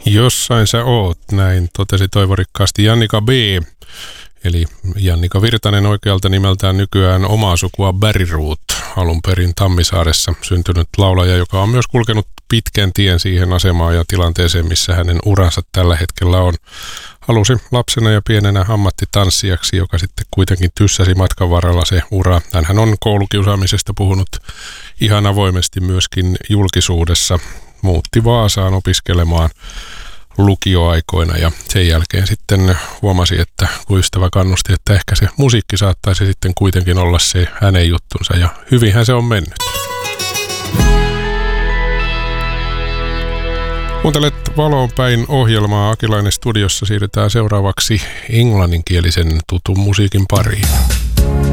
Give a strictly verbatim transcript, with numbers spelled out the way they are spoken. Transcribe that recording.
Jossain sä oot, näin totesi toivorikkaasti Jannika B. Eli Jannika Virtanen oikealta nimeltään nykyään omaa sukua Bergroth, alun perin Tammisaaressa syntynyt laulaja, joka on myös kulkenut pitkän tien siihen asemaan ja tilanteeseen, missä hänen uransa tällä hetkellä on. Halusi lapsena ja pienenä ammattitanssijaksi, joka sitten kuitenkin tyssäsi matkan varrella se ura. Hänhän on koulukiusaamisesta puhunut ihan avoimesti myöskin julkisuudessa. Muutti Vaasaan opiskelemaan lukioaikoina ja sen jälkeen sitten huomasi, että kun ystävä kannusti, että ehkä se musiikki saattaisi sitten kuitenkin olla se hänen juttunsa ja hyvinhän se on mennyt. Kuuntelet Valoon päin -ohjelmaa. Akilainen studiossa, siirrytään seuraavaksi englanninkielisen tutun musiikin pariin.